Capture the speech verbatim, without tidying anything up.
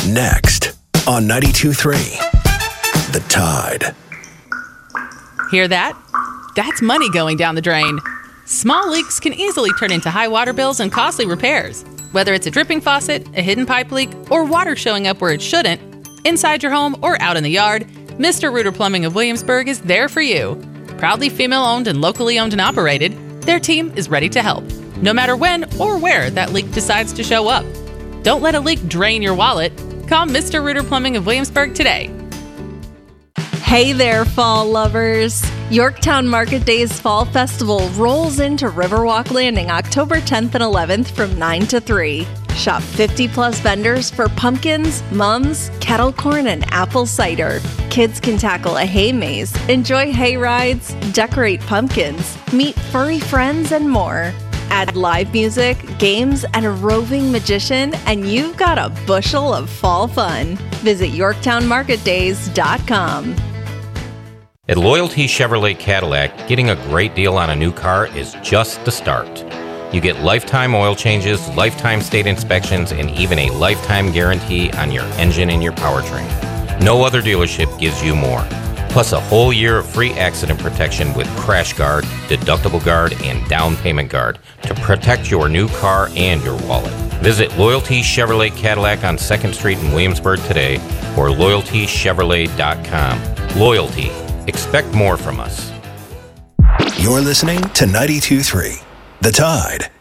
Next on ninety-two point three, The Tide. Hear that? That's money going down the drain. Small leaks can easily turn into high water bills and costly repairs. Whether it's a dripping faucet, a hidden pipe leak, or water showing up where it shouldn't, inside your home or out in the yard, Mister Rooter Plumbing of Williamsburg is there for you. Proudly female-owned and locally owned and operated, their team is ready to help, no matter when or where that leak decides to show up. Don't let a leak drain your wallet. Call Mister Rooter Plumbing of Williamsburg today. Hey there, fall lovers! Yorktown Market Days Fall Festival rolls into Riverwalk Landing October tenth and eleventh from nine to three. Shop fifty plus vendors for pumpkins, mums, kettle corn, and apple cider. Kids can tackle a hay maze, enjoy hay rides, decorate pumpkins, meet furry friends, and more. Add live music, games, and a roving magician, and you've got a bushel of fall fun. Visit yorktown market days dot com. At Loyalty Chevrolet Cadillac, getting a great deal on a new car is just the start. You get lifetime oil changes, lifetime state inspections, and even a lifetime guarantee on your engine and your powertrain. No other dealership gives you more. Plus a whole year of free accident protection with Crash Guard, Deductible Guard, and Down Payment Guard to protect your new car and your wallet. Visit Loyalty Chevrolet Cadillac on second Street in Williamsburg today or loyalty chevrolet dot com. Loyalty. Expect more from us. You're listening to ninety-two point three, The Tide.